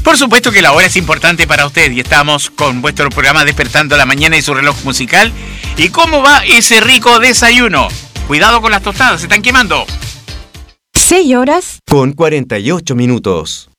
Por supuesto que la hora es importante para usted y estamos con vuestro programa Despertando la Mañana y su reloj musical. ¿Y cómo va ese rico desayuno? Cuidado con las tostadas, se están quemando. 6 horas con 48 minutos.